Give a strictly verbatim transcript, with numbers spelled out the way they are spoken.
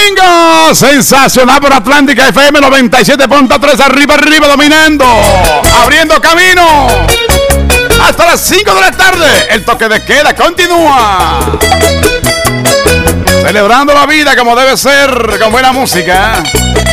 domingo. Sensacional por Atlántica F M noventa y siete punto tres. Arriba, arriba, dominando. Abriendo camino. Hasta las cinco de la tarde. El toque de queda continúa. Celebrando la vida como debe ser. Con buena música.